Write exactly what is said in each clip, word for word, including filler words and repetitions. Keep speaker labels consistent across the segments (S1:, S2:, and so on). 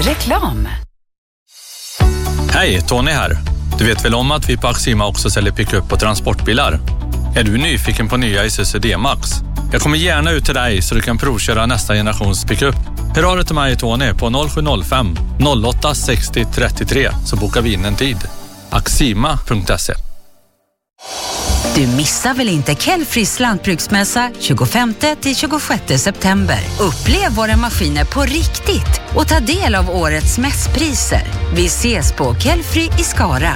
S1: Reklam.
S2: Hej, Tony här. Du vet väl om att vi på Axima också säljer pick-up och transportbilar? Är du nyfiken på nya Isuzu D-Max? Jag kommer gärna ut till dig så du kan provköra nästa generations pick-up. Hör av dig till mig, Tony, på noll sju noll fem noll åtta sex noll tre tre så bokar vi in en tid. axima punkt se.
S1: Du missar väl inte Kelfris lantbruksmässa tjugofemte till tjugosjätte september. Upplev våra maskiner på riktigt och ta del av årets mässpriser. Vi ses på Kelfri i Skara.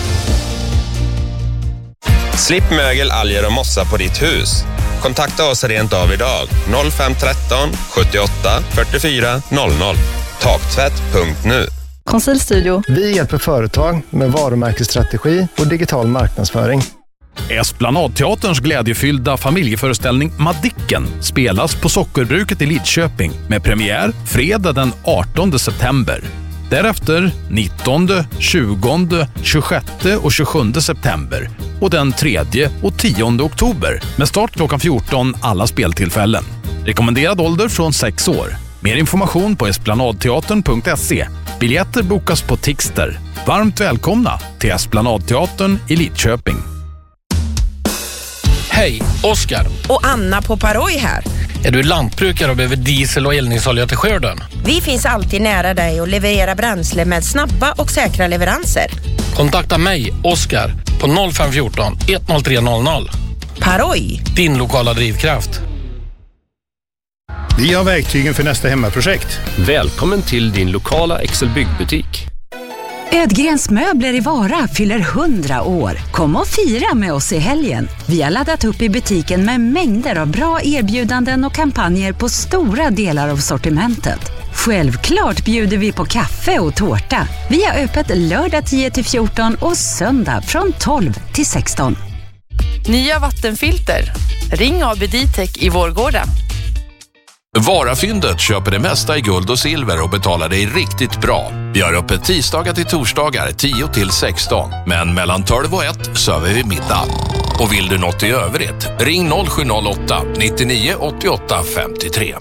S3: Slipp mögel, alger och mossa på ditt hus. Kontakta oss rent av idag. noll fem ett tre sjuttioåtta fyrtiofyra noll noll. Taktvätt punkt nu.
S4: Konsultstudio.
S5: Vi hjälper företag med varumärkesstrategi och digital marknadsföring.
S6: Esplanadteaterns glädjefyllda familjeföreställning Madicken spelas på Sockerbruket i Lidköping med premiär fredag den artonde september. Därefter nittonde, tjugonde, tjugosjätte och tjugosjunde september och den tredje och tionde oktober med start klockan fjorton alla speltillfällen. Rekommenderad ålder från sex år. Mer information på esplanadteatern punkt se. Biljetter bokas på Tixter. Varmt välkomna till Esplanadteatern i Lidköping.
S7: Hej, Oskar.
S8: Och Anna på Paroj här.
S7: Är du lantbrukare och behöver diesel och eldningsolja till skörden?
S8: Vi finns alltid nära dig och levererar bränsle med snabba och säkra leveranser.
S7: Kontakta mig, Oskar, på noll fem ett fyra ett noll tre noll noll.
S8: Paroj.
S7: Din lokala drivkraft.
S9: Vi har verktygen för nästa hemmaprojekt.
S10: Välkommen till din lokala Excel byggbutik.
S1: Ödgrens möbler i Vara fyller hundra år. Kom och fira med oss i helgen. Vi har laddat upp i butiken med mängder av bra erbjudanden och kampanjer på stora delar av sortimentet. Självklart bjuder vi på kaffe och tårta. Vi har öppet lördag tio till fjorton och söndag från tolv till sexton.
S11: Nya vattenfilter. Ring A B D-Tech i Vårgårda.
S12: Varafyndet köper det mesta i guld och silver och betalar dig riktigt bra. Vi har öppet tisdagar till torsdagar tio till sexton. Men mellan tolv och ett server vi middag. Och vill du något i övrigt, ring noll sju noll åtta nittionio åttioåtta femtiotre.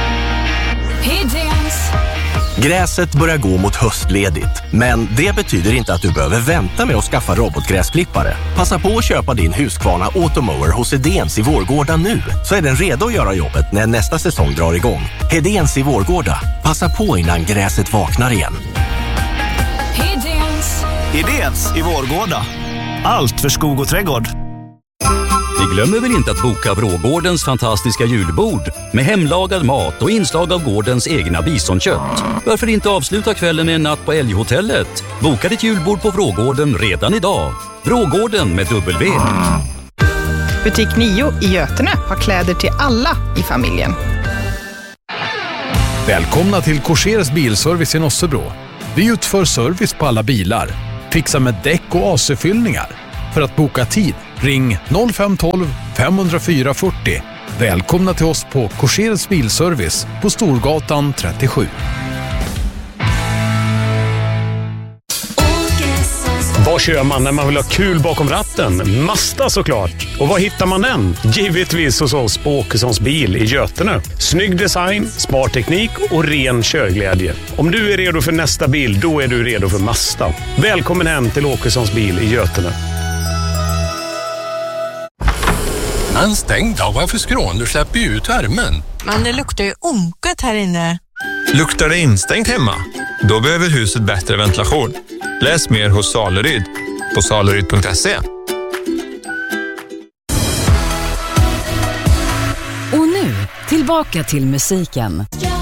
S13: Gräset börjar gå mot höstledigt, men det betyder inte att du behöver vänta med att skaffa robotgräsklippare. Passa på att köpa din Husqvarna Automower hos Hedéns i Vårgårda nu, så är den redo att göra jobbet när nästa säsong drar igång. Hedéns i Vårgårda. Passa på innan gräset vaknar igen.
S14: Hedéns. Hedéns i Vårgårda. Allt för skog och trädgård.
S15: Vi glömmer väl inte att boka Vrågårdens fantastiska julbord med hemlagad mat och inslag av gårdens egna bisonkött. Varför inte avsluta kvällen med en natt på Älghotellet? Boka ditt julbord på Vrågården redan idag. Vrågården med W.
S16: Butik nio i Götene har kläder till alla i familjen.
S6: Välkomna till Corseres bilservice i Nossebro. Vi utför service på alla bilar. Fixar med däck och A C-fyllningar. För att boka tid, ring noll fem ett två fem noll fyra fyra noll. Välkomna till oss på Corseres bilservice på Storgatan trettiosju.
S9: Vad kör man när man vill ha kul bakom ratten? Mazda såklart. Och var hittar man den? Givetvis hos oss på Åkessons bil i Götene. Snygg design, smart teknik och ren körglädje. Om du är redo för nästa bil, då är du redo för Mazda. Välkommen hem till Åkessons bil i Götene.
S17: En stängd dag, varför skrån? Du släpper ju ut värmen.
S18: Men det luktar ju onket här inne.
S19: Luktar det instängt hemma? Då behöver huset bättre ventilation. Läs mer hos Saleryd på saleryd punkt se.
S1: Och nu, tillbaka till musiken.